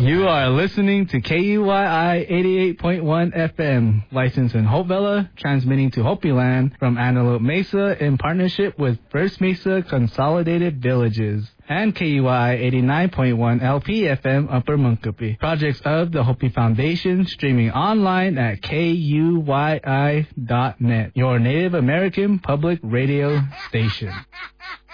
You are listening to KUYI 88.1 FM, licensed in Hope Villa, transmitting to Hopi Land from Antelope Mesa in partnership with First Mesa Consolidated Villages and KUYI 89.1 LP FM Upper Munkapi. Projects of the Hopi Foundation, streaming online at KUYI.net, your Native American public radio station.